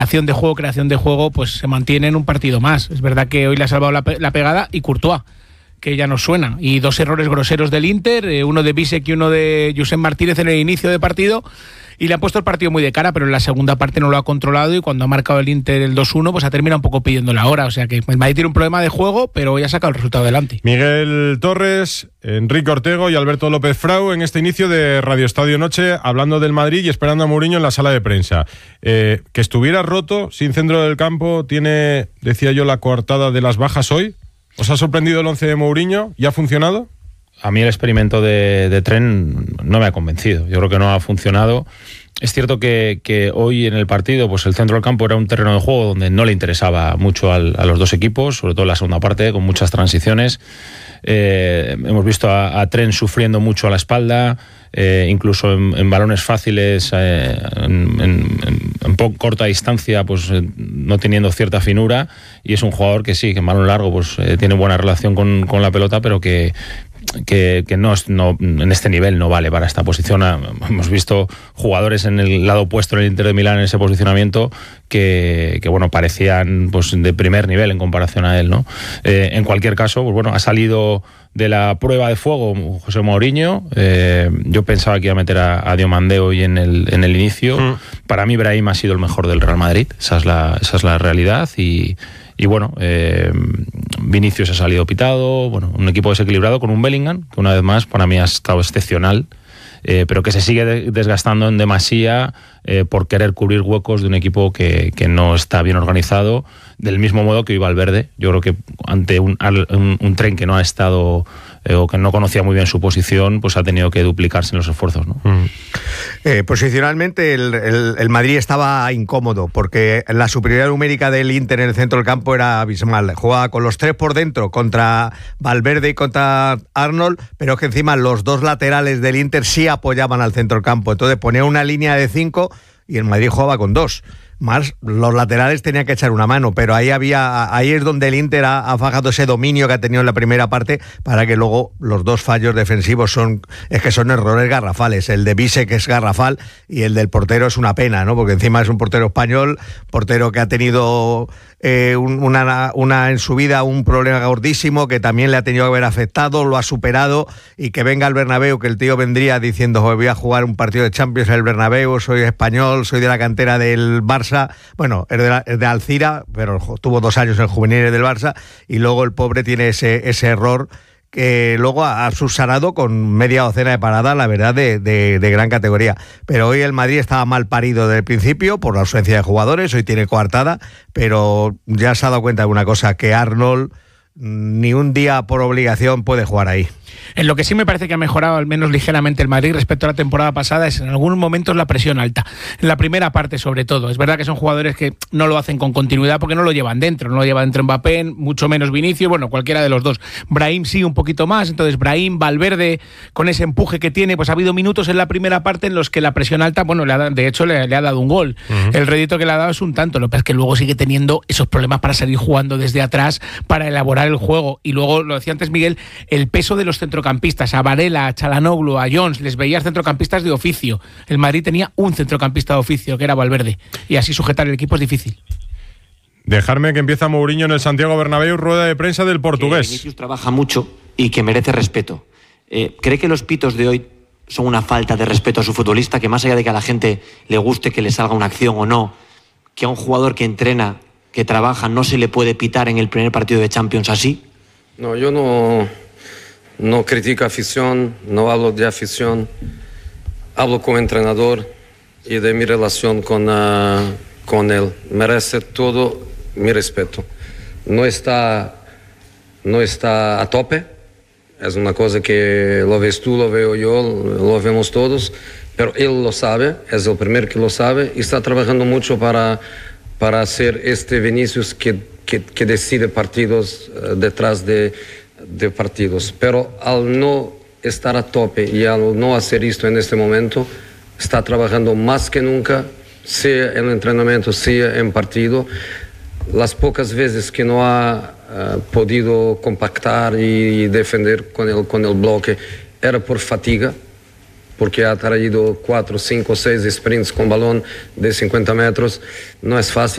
creación de juego, pues se mantiene en un partido más. Es verdad que hoy le ha salvado la pegada y Courtois, que ya nos suena, y 2 errores groseros del Inter, uno de Bisek y uno de Josep Martínez en el inicio de partido, y le han puesto el partido muy de cara, pero en la segunda parte no lo ha controlado, y cuando ha marcado el Inter el 2-1, pues ha terminado un poco pidiendo la hora. O sea que el Madrid tiene un problema de juego, pero ya ha sacado el resultado adelante. Miguel Torres, Enrique Ortego y Alberto López Frau en este inicio de Radio Estadio Noche, hablando del Madrid y esperando a Mourinho en la sala de prensa. Que estuviera roto, sin centro del campo, tiene, decía yo, la coartada de las bajas hoy. ¿Os ha sorprendido el 11 de Mourinho? ¿Y ha funcionado? A mí el experimento de Trent no me ha convencido. Yo creo que no ha funcionado. Es cierto que hoy en el partido, pues el centro del campo era un terreno de juego donde no le interesaba mucho a los dos equipos, sobre todo en la segunda parte, con muchas transiciones. Hemos visto a Trent sufriendo mucho a la espalda, incluso en balones fáciles, en corta distancia, pues no teniendo cierta finura, y es un jugador que sí, que en balón largo pues tiene buena relación con la pelota, pero que no, en este nivel no vale para esta posición. Hemos visto jugadores en el lado opuesto en el Inter de Milán en ese posicionamiento que bueno, parecían pues de primer nivel en comparación a él, ¿no? En cualquier caso, pues bueno, ha salido de la prueba de fuego José Mourinho. Yo pensaba que iba a meter a Diomandé hoy en el inicio. Para mí Brahim ha sido el mejor del Real Madrid, esa es la realidad, y bueno, Vinicius ha salido pitado, bueno, un equipo desequilibrado con un Bellingham, que una vez más para mí ha estado excepcional, pero que se sigue desgastando en demasía por querer cubrir huecos de un equipo que no está bien organizado, del mismo modo que hoy Valverde. Yo creo que ante un Tren que no ha estado o que no conocía muy bien su posición, pues ha tenido que duplicarse en los esfuerzos, ¿no? Posicionalmente el Madrid estaba incómodo porque la superioridad numérica del Inter en el centro del campo era abismal. Jugaba con los 3 por dentro contra Valverde y contra Arnold, pero que encima los 2 laterales del Inter sí apoyaban al centro del campo. Entonces ponía una línea de 5 y el Madrid jugaba con 2. Más los laterales tenían que echar una mano, pero ahí es donde el Inter ha fajado ese dominio que ha tenido en la primera parte, para que luego los 2 fallos defensivos son errores garrafales. El de Bisek es garrafal y el del portero es una pena, ¿no? Porque encima es un portero español, portero que ha tenido en su vida un problema gordísimo que también le ha tenido que haber afectado, lo ha superado, y que venga al Bernabéu, que el tío vendría diciendo: voy a jugar un partido de Champions en el Bernabéu, soy español, soy de la cantera del Barça. Bueno, es de Alcira, pero tuvo 2 años en juveniles del Barça, y luego el pobre tiene ese error que luego ha subsanado con media docena de paradas, la verdad, de gran categoría. Pero hoy el Madrid estaba mal parido desde el principio por la ausencia de jugadores, hoy tiene coartada, pero ya se ha dado cuenta de una cosa, que Arnold ni un día por obligación puede jugar ahí. En lo que sí me parece que ha mejorado al menos ligeramente el Madrid respecto a la temporada pasada es en algunos momentos la presión alta, en la primera parte sobre todo. Es verdad que son jugadores que no lo hacen con continuidad porque no lo llevan dentro, Mbappé, mucho menos Vinicius, bueno, cualquiera de los dos. Brahim sí, un poquito más, entonces Brahim, Valverde, con ese empuje que tiene, pues ha habido minutos en la primera parte en los que la presión alta, bueno, le ha dado un gol. El rédito que le ha dado es un tanto, lo que pasa es que luego sigue teniendo esos problemas para salir jugando desde atrás, para elaborar el juego, y luego, lo decía antes Miguel, el peso de los centrocampistas, a Varela, a Çalhanoğlu, a Jones, les veías centrocampistas de oficio. El Madrid tenía un centrocampista de oficio, que era Valverde, y así sujetar el equipo es difícil. Dejarme que empieza Mourinho en el Santiago Bernabéu, rueda de prensa del portugués. Vinicius trabaja mucho y que merece respeto. ¿Cree que los pitos de hoy son una falta de respeto a su futbolista? Que más allá de que a la gente le guste que le salga una acción o no, que a un jugador que entrena, que trabaja, no se le puede pitar en el primer partido de Champions así? No, yo no critico afición, no hablo de afición, hablo como entrenador y de mi relación con él. Merece todo mi respeto. No está a tope, es una cosa que lo ves tú, lo veo yo, lo vemos todos, pero él lo sabe, es el primero que lo sabe y está trabajando mucho para hacer este Vinicius que decide partidos detrás de partidos. Pero al no estar a tope y al no hacer esto en este momento, está trabajando más que nunca, sea en el entrenamiento, sea en partido. Las pocas veces que no ha podido compactar y defender con el bloque era por fatiga, porque ha traído 4, 5, 6 sprints con balón de 50 metros. No es fácil.